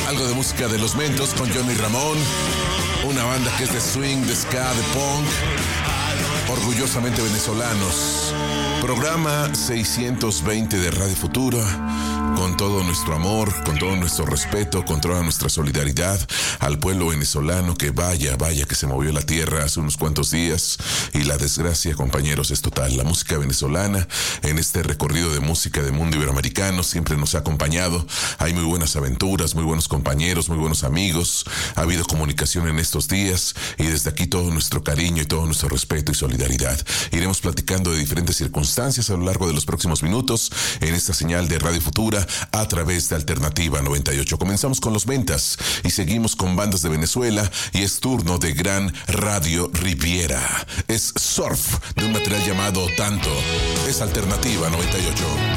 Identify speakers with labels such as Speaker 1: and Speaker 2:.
Speaker 1: Algo de música de Los Mentos con Johnny Ramón. Una banda que es de swing, de ska, de punk. Orgullosamente venezolanos. Programa 620 de Radio Futuro. Con todo nuestro amor, con todo nuestro respeto, con toda nuestra solidaridad al pueblo venezolano que vaya que se movió la tierra hace unos cuantos días y la desgracia, compañeros, es total. La música venezolana en este recorrido de música del mundo iberoamericano siempre nos ha acompañado. Hay muy buenas aventuras, muy buenos compañeros, muy buenos amigos. Ha habido comunicación en estos días y desde aquí todo nuestro cariño y todo nuestro respeto y solidaridad. Iremos platicando de diferentes circunstancias a lo largo de los próximos minutos en esta señal de Radio Futura a través de Alternativa 98. Comenzamos con Los Mentas y seguimos con bandas de Venezuela y es turno de Gran Radio Riviera. Es surf de un material llamado Tanto. Es Alternativa 98.